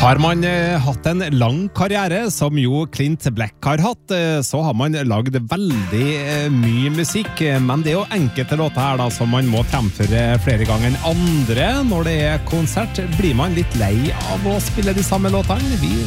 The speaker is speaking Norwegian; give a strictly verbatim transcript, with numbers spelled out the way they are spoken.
Har man eh, hatt en lang karriere, som jo Clint Black har hatt, eh, så har man lagd veldig eh, mye musikk, men det er jo enkelte låter her da, som man må fremføre flere ganger enn andre. Når det er konsert, blir man litt lei av å spille de samme låtene. Vi